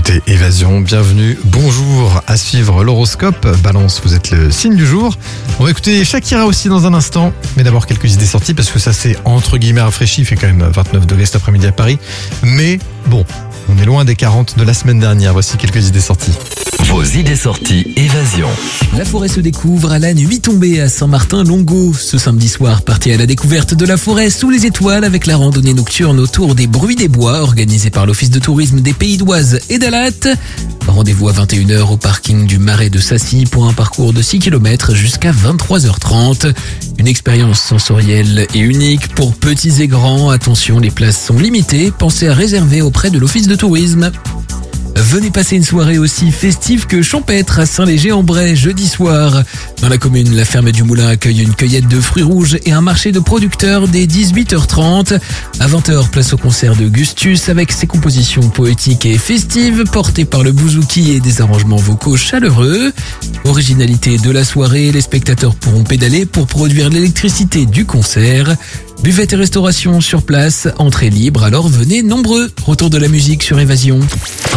écoutez Évasion, bienvenue, bonjour, à suivre l'horoscope. Balance, vous êtes le signe du jour. On va écouter Shakira aussi dans un instant, mais d'abord quelques idées sorties parce que ça c'est entre guillemets rafraîchi, il fait quand même 29 degrés cet après-midi à Paris. Mais bon, on est loin des 40 de la semaine dernière, voici quelques idées sorties. Vos idées sorties Évasion. La forêt se découvre à la nuit tombée à Saint-Martin-Longo. Ce samedi soir, partez à la découverte de la forêt sous les étoiles avec la randonnée nocturne autour des Bruits des Bois organisée par l'Office de tourisme des Pays d'Oise et d'Alatte. Rendez-vous à 21h au parking du Marais de Sassy pour un parcours de 6 km jusqu'à 23h30. Une expérience sensorielle et unique pour petits et grands. Attention, les places sont limitées. Pensez à réserver auprès de l'Office de tourisme. Venez passer une soirée aussi festive que champêtre à Saint-Léger-en-Bray jeudi soir. Dans la commune, la ferme du Moulin accueille une cueillette de fruits rouges et un marché de producteurs dès 18h30. À 20h, place au concert de Gustus avec ses compositions poétiques et festives portées par le bouzouki et des arrangements vocaux chaleureux. Originalité de la soirée, les spectateurs pourront pédaler pour produire l'électricité du concert. Buvette et restauration sur place, entrée libre, alors venez nombreux. Retour de la musique sur Évasion.